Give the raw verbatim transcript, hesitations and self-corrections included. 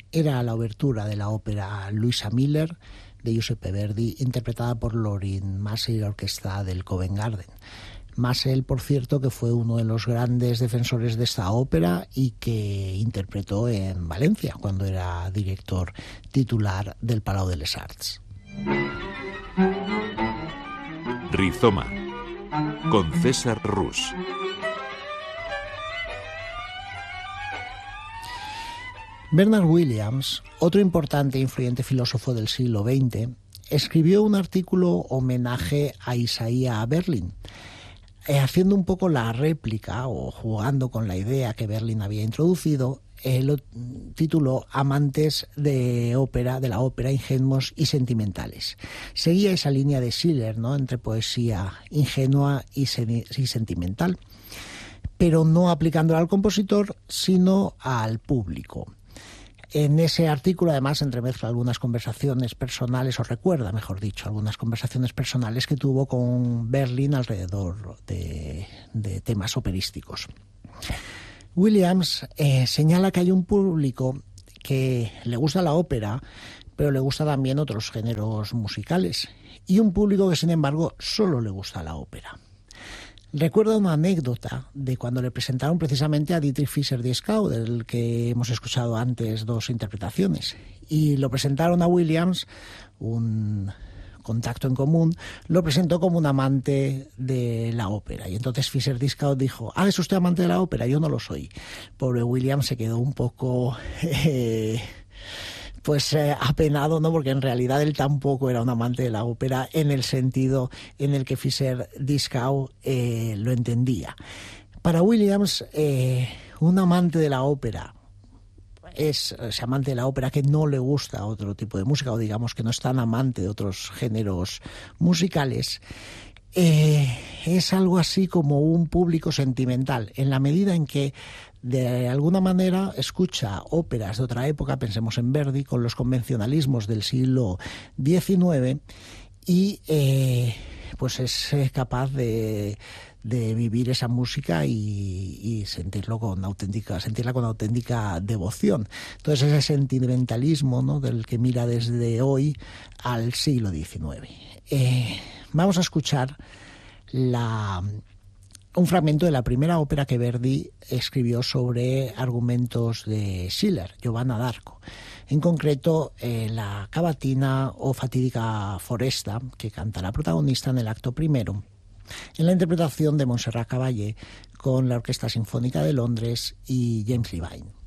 era la obertura de la ópera Luisa Miller de Giuseppe Verdi, interpretada por Lorin Maazel y la orquesta del Covent Garden. Maazel, por cierto, que fue uno de los grandes defensores de esta ópera y que interpretó en Valencia cuando era director titular del Palau de les Arts. Rizoma, con César Rus. Bernard Williams, otro importante e influyente filósofo del siglo veinte, escribió un artículo homenaje a Isaiah Berlin, eh, haciendo un poco la réplica o jugando con la idea que Berlin había introducido. Eh, lo tituló Amantes de ópera, de la ópera, ingenuos y sentimentales. Seguía esa línea de Schiller, ¿no?, entre poesía ingenua y, sen- y sentimental, pero no aplicándola al compositor, sino al público. En ese artículo, además, entremezcla algunas conversaciones personales, o recuerda, mejor dicho, algunas conversaciones personales que tuvo con Berlin alrededor de, de temas operísticos. Williams eh, señala que hay un público que le gusta la ópera, pero le gusta también otros géneros musicales, y un público que, sin embargo, solo le gusta la ópera. Recuerda una anécdota de cuando le presentaron precisamente a Dietrich Fischer-Dieskau, del que hemos escuchado antes dos interpretaciones, y lo presentaron a Williams, un contacto en común, lo presentó como un amante de la ópera, y entonces Fischer-Dieskau dijo: ah, ¿es usted amante de la ópera? Yo no lo soy. Pobre Williams se quedó un poco... Eh, pues eh, apenado, ¿no?, porque en realidad él tampoco era un amante de la ópera en el sentido en el que Fischer-Dieskau eh, lo entendía. Para Williams, eh, un amante de la ópera es ese amante de la ópera que no le gusta otro tipo de música, o digamos que no es tan amante de otros géneros musicales. Eh, es algo así como un público sentimental, en la medida en que de alguna manera escucha óperas de otra época, pensemos en Verdi, con los convencionalismos del siglo diecinueve, y eh, pues es capaz de, de vivir esa música y, y sentirlo con auténtica, sentirla con auténtica devoción. Entonces ese sentimentalismo, ¿no?, del que mira desde hoy al siglo diecinueve. Eh, vamos a escuchar la... un fragmento de la primera ópera que Verdi escribió sobre argumentos de Schiller, Giovanna d'Arco. En concreto, eh, la cavatina o fatídica foresta, que canta la protagonista en el acto primero, en la interpretación de Montserrat Caballé con la Orquesta Sinfónica de Londres y James Levine.